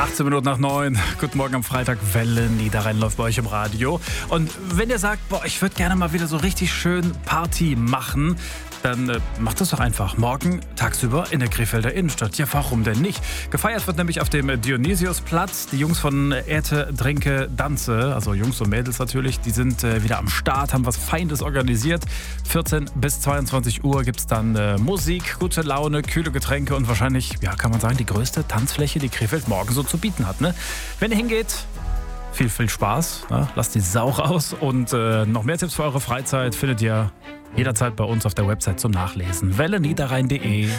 18 Minuten nach 9. Guten Morgen am Freitag. Welle Niederrhein läuft bei euch im Radio. Und wenn ihr sagt, boah, ich würde gerne mal wieder so richtig schön Party machen, dann macht das doch einfach morgen tagsüber in der Krefelder Innenstadt. Ja, warum denn nicht? Gefeiert wird nämlich auf dem Dionysiusplatz. Die Jungs von Erte, Drinke, Danze, also Jungs und Mädels natürlich, die sind wieder am Start, haben was Feines organisiert. 14 bis 22 Uhr gibt es dann Musik, gute Laune, kühle Getränke und wahrscheinlich, ja, kann man sagen, die größte Tanzfläche, die Krefeld morgen so zu bieten hat. Ne? Wenn ihr hingeht, viel Spaß, ne? Lasst die Sau raus und noch mehr Tipps für eure Freizeit findet ihr jederzeit bei uns auf der Website zum Nachlesen. welleniederrhein.de